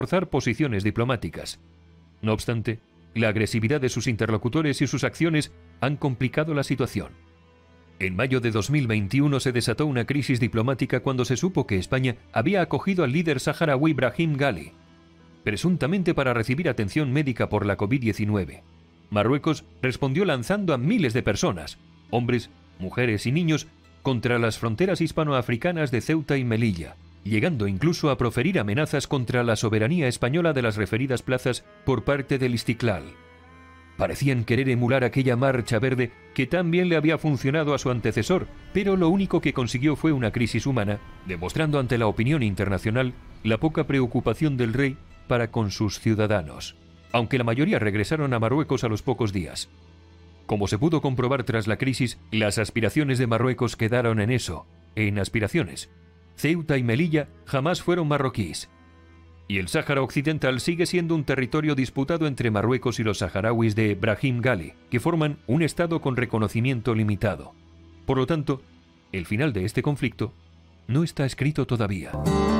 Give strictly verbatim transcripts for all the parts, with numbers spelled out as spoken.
reforzar posiciones diplomáticas. No obstante, la agresividad de sus interlocutores y sus acciones han complicado la situación. En mayo de dos mil veintiuno se desató una crisis diplomática cuando se supo que España había acogido al líder saharaui Brahim Ghali, presuntamente para recibir atención médica por la COVID diecinueve. Marruecos respondió lanzando a miles de personas, hombres, mujeres y niños, contra las fronteras hispanoafricanas de Ceuta y Melilla, llegando incluso a proferir amenazas contra la soberanía española de las referidas plazas por parte del Istiklal. Parecían querer emular aquella marcha verde que tan bien le había funcionado a su antecesor, pero lo único que consiguió fue una crisis humana, demostrando ante la opinión internacional la poca preocupación del rey para con sus ciudadanos, aunque la mayoría regresaron a Marruecos a los pocos días. Como se pudo comprobar tras la crisis, las aspiraciones de Marruecos quedaron en eso, en aspiraciones. Ceuta y Melilla jamás fueron marroquíes. Y el Sáhara Occidental sigue siendo un territorio disputado entre Marruecos y los saharauis de Brahim Ghali, que forman un estado con reconocimiento limitado. Por lo tanto, el final de este conflicto no está escrito todavía.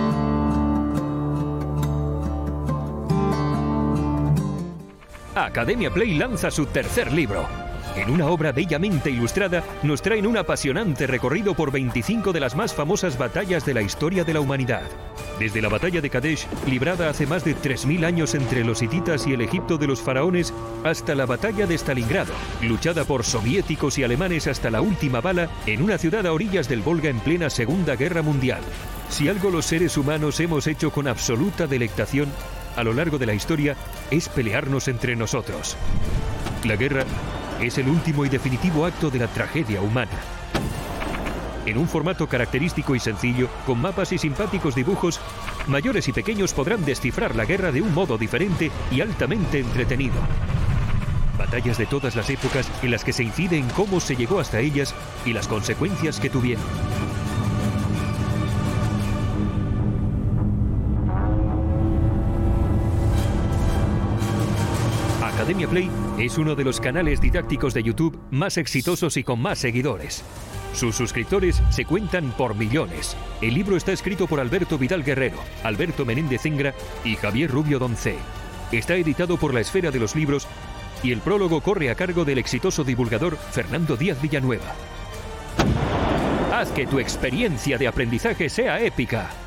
Academia Play lanza su tercer libro. En una obra bellamente ilustrada, nos traen un apasionante recorrido por veinticinco de las más famosas batallas de la historia de la humanidad. Desde la batalla de Kadesh, librada hace más de tres mil años entre los hititas y el Egipto de los faraones, hasta la batalla de Stalingrado, luchada por soviéticos y alemanes hasta la última bala en una ciudad a orillas del Volga en plena Segunda Guerra Mundial. Si algo los seres humanos hemos hecho con absoluta delectación a lo largo de la historia, es pelearnos entre nosotros. La guerra es el último y definitivo acto de la tragedia humana. En un formato característico y sencillo, con mapas y simpáticos dibujos, mayores y pequeños podrán descifrar la guerra de un modo diferente y altamente entretenido. Batallas de todas las épocas en las que se incide en cómo se llegó hasta ellas y las consecuencias que tuvieron. Academia Play es uno de los canales didácticos de YouTube más exitosos y con más seguidores. Sus suscriptores se cuentan por millones. El libro está escrito por Alberto Vidal Guerrero, Alberto Menéndez Zengra y Javier Rubio Doncé. Está editado por La Esfera de los Libros y el prólogo corre a cargo del exitoso divulgador Fernando Díaz Villanueva. Haz que tu experiencia de aprendizaje sea épica.